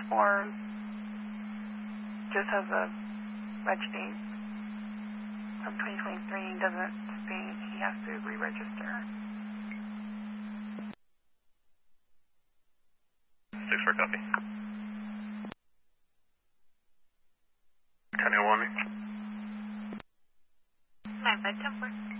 or just has a reg date of 2023 doesn't state he has to re-register. 6-4 copy. County 1. 9510-4.